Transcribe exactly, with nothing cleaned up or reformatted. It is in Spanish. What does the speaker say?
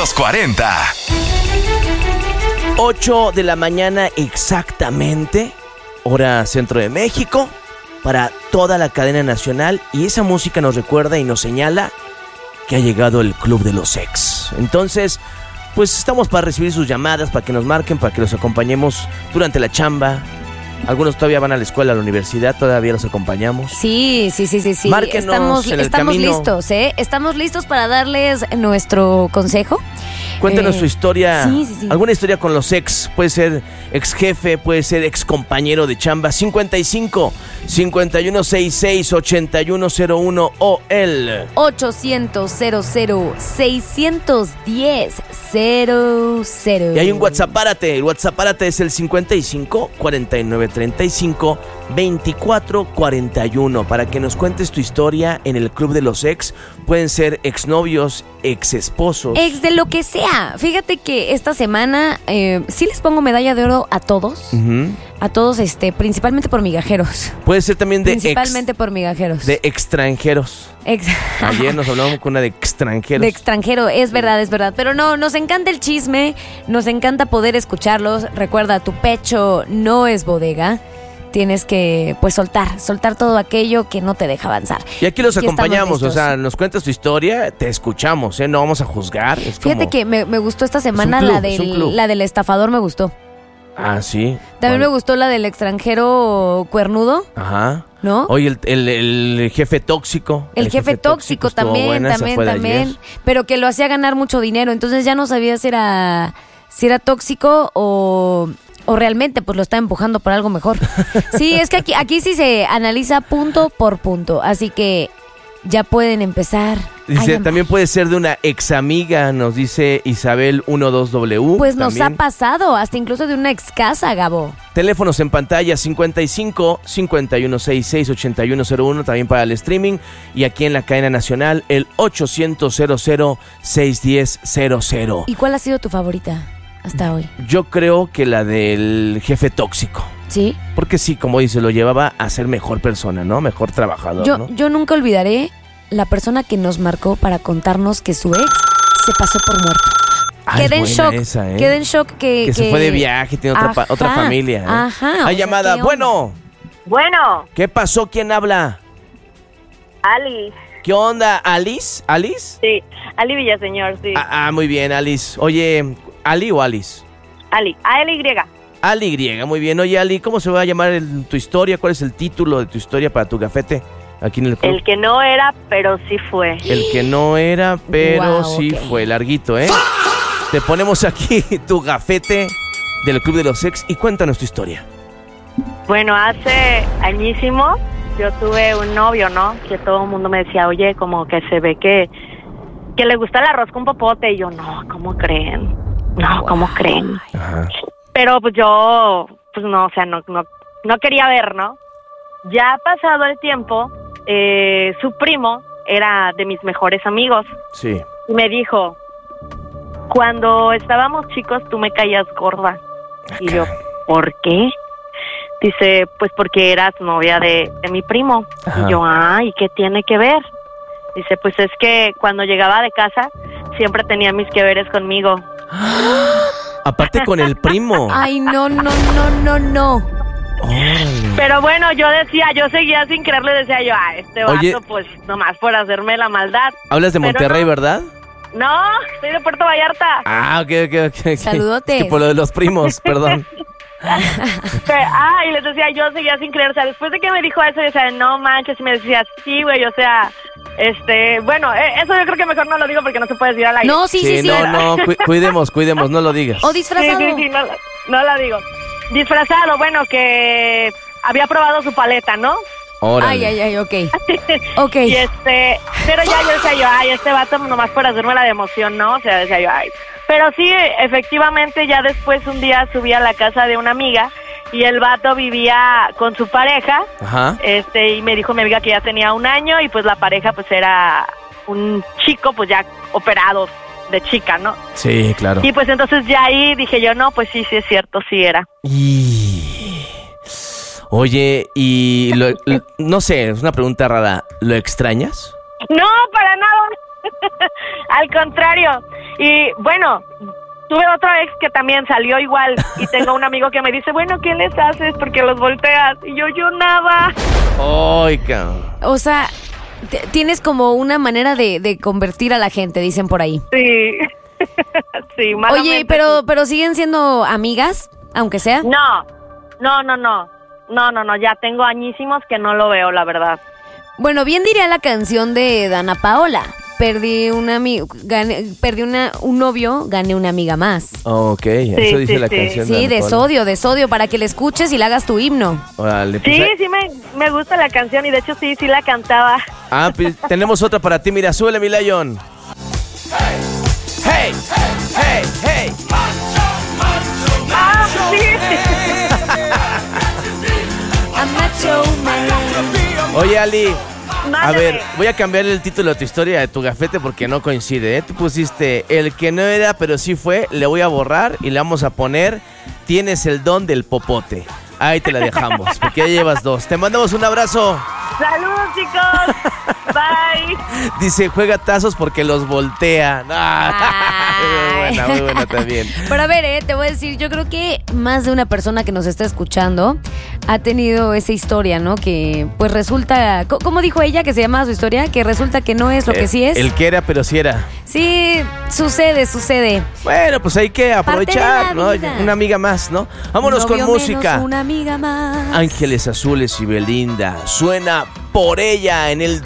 los cuarenta. ocho de la mañana exactamente, hora centro de México, para toda la cadena nacional. Y esa música nos recuerda y nos señala que ha llegado el Club de los Ex. Entonces, pues estamos para recibir sus llamadas, para que nos marquen, para que los acompañemos durante la chamba. Algunos todavía van a la escuela, a la universidad, todavía los acompañamos. Sí, sí, sí, sí, sí. Márquenos estamos en el estamos camino. listos, ¿eh? Estamos listos para darles nuestro consejo. Cuéntanos Eh, su historia, sí, sí, sí. alguna historia con los ex, puede ser ex jefe, puede ser ex compañero de chamba. Cincuenta y cinco, cincuenta y uno sesenta y seis, ochenta y uno cero uno o el ochocientos cero cero seiscientos diez cero cero. Y hay un WhatsApp, párate, el WhatsApp párate es el cincuenta y cinco, cuarenta y nueve, treinta y cinco, veinticuatro, cuarenta y uno, para que nos cuentes tu historia en el Club de los Ex. Pueden ser exnovios, exesposos. Ex de lo que sea. Fíjate que esta semana eh, sí les pongo medalla de oro a todos. Uh-huh. A todos, este, principalmente por migajeros. Puede ser también de Principalmente ex, por migajeros. de extranjeros. Ex- Ayer nos hablamos con una de extranjeros. De extranjero, es verdad, es verdad. Pero no, nos encanta el chisme, nos encanta poder escucharlos. Recuerda, tu pecho no es bodega. Tienes que, pues, soltar, soltar todo aquello que no te deja avanzar. Y aquí los Aquí estamos acompañamos, o listos. sea, nos cuentas tu historia, te escuchamos, ¿eh? No vamos a juzgar. Es Fíjate como... que me, me gustó esta semana club, la es un del, club. la del estafador, me gustó. Ah, sí. También me ¿Cuál? gustó la del extranjero cuernudo, Ajá. ¿no? Oye, el, el, el jefe tóxico. El, jefe, tóxico, estuvo también, buena, esa también, fue de también. ayer. Pero que lo hacía ganar mucho dinero. Entonces ya no sabía si era, si era tóxico o, o realmente pues lo está empujando por algo mejor. Sí, es que aquí, aquí sí se analiza punto por punto. Así que ya pueden empezar. a Dice, llamar. también puede ser de una ex amiga, nos dice Isabel doce W. Pues nos también. ha pasado, hasta incluso de una ex casa, Gabo. Teléfonos en pantalla cincuenta y cinco, cincuenta y uno sesenta y seis, ochenta y uno cero uno, también para el streaming. Y aquí en la cadena nacional, el ochocientos cero cero seiscientos diez cero cero. ¿Y cuál ha sido tu favorita hasta hoy? Yo creo que la del jefe tóxico. ¿Sí? Porque sí, como dice, lo llevaba a ser mejor persona, ¿no? Mejor trabajador, Yo, ¿no? yo nunca olvidaré la persona que nos marcó para contarnos que su ex se pasó por muerto. Ah, es Quedé en buena shock. esa, ¿eh? Quedé en shock que... Que se fue de viaje, tiene otra, pa- Ajá, otra familia, ¿eh? Ajá. o Hay sea, llamada. ¿qué onda? Bueno, Bueno, ¿qué pasó? ¿Quién habla? Ali. ¿Qué onda? ¿Alice? ¿Alice? Sí, Ali Villaseñor, sí. Ah, ah, muy bien, Alice. Oye, ¿Ali o Alice? Ali, A L Y. Ali griega, muy bien. Oye, Ali, ¿cómo se va a llamar el- tu historia? ¿Cuál es el título de tu historia para tu gafete aquí en el club? El que no era, pero sí fue. El que no era, pero Guau, sí ok. fue. Larguito, ¿eh? Te ponemos aquí tu gafete del Club de los Ex y cuéntanos tu historia. Bueno, hace añísimo yo tuve un novio, ¿no? Que todo el mundo me decía, oye, como que se ve que, que le gusta el arroz con popote. Y yo, no, ¿cómo creen? No, ¿cómo creen? Ajá. Pero pues yo, pues no, o sea, no, no, no quería ver, ¿no? Ya ha pasado el tiempo, eh, su primo era de mis mejores amigos. Sí. Y me dijo, cuando estábamos chicos tú me caías gorda. Y yo, ¿por qué? Dice, pues porque eras novia de, de mi primo. Ajá. Y yo, ah, ¿y qué tiene que ver? Dice, pues es que cuando llegaba de casa siempre tenía mis que veres conmigo. Aparte con el primo. Ay, no, no, no, no, no. Órale. Pero bueno, yo decía, yo seguía sin creerle, decía yo, ah, este vato, Oye. pues nomás por hacerme la maldad. Hablas de Pero Monterrey, no. ¿verdad? No, soy de Puerto Vallarta. Ah, ok, ok, ok. ok. Saludotes. Es que por lo de los primos, perdón. Pero, ah, y les decía, yo seguía sin creer, o sea, después de que me dijo eso, yo decía, no manches, y me decía, sí, güey, o sea, este, bueno, eh, eso yo creo que mejor no lo digo porque no se puede decir al aire. No, sí, sí, sí. no, no, cu- cuidemos, cuidemos, no lo digas. O sí, disfrazado. sí, sí, no, la- no la digo. Disfrazado, bueno, que había probado su paleta, ¿no? Órale. Ay, ay, ay, ok. Ok. Y este, pero ya yo decía yo, ay, este vato nomás por hacerme la de emoción, ¿no? O sea, decía yo, ay. Pero sí, efectivamente, ya después un día subí a la casa de una amiga y el vato vivía con su pareja, Ajá. este, y me dijo mi amiga que ya tenía un año y pues la pareja pues era un chico pues ya operado de chica, ¿no? Sí, claro. Y pues entonces ya ahí dije yo, no, pues sí, sí es cierto, sí era. Y... Oye, y lo- lo- no sé, es una pregunta rara. ¿Lo extrañas? No, para nada. Al contrario. Y bueno, tuve otra ex que también salió igual. Y tengo un amigo que me dice, bueno, ¿qué les haces? Porque los volteas. Y yo, yo nada. Ay, cabrón. O sea, t- tienes como una manera de, de convertir a la gente, dicen por ahí. Sí. Sí, malamente. Oye, pero, pero ¿siguen siendo amigas, aunque sea? No, no, no, no. No, no, no, ya tengo añísimos que no lo veo, la verdad. Bueno, bien diría la canción de Dana Paola. Perdí un amigo, gané, perdí una, un novio, gané una amiga más. Ok, eso dice sí, la sí. canción. Sí, de Ana Paula. sodio, de sodio, para que le escuches y le hagas tu himno. Órale, pues, Sí, ahí- sí me, me gusta la canción y de hecho sí, sí la cantaba. Ah, pues, tenemos otra para ti, mira, súbele, mi Lion. Hey, hey, hey. Ah, sí. I'm macho man. Oye, Ali, a Mándame. ver, voy a cambiarle el título a tu historia de tu gafete porque no coincide, ¿eh? Tú pusiste el que no era, pero sí fue, le voy a borrar y le vamos a poner tienes el don del popote. Ahí te la dejamos, porque ya llevas dos. Te mandamos un abrazo. Saludos, chicos. Bye. Dice, juega tazos porque los voltea. Ah, muy buena, muy buena también. Pero a ver, eh, te voy a decir, yo creo que más de una persona que nos está escuchando ha tenido esa historia, ¿no? Que pues resulta, co- ¿cómo dijo ella que se llamaba su historia? Que resulta que no es lo que Eh, sí es. El que era, pero sí era. Sí, sucede, sucede. Bueno, pues hay que aprovechar, de la ¿no? vida. Una amiga más, ¿no? Vámonos Un con novio música. menos, una amiga más. Ángeles Azules y Belinda. Suena por ella en el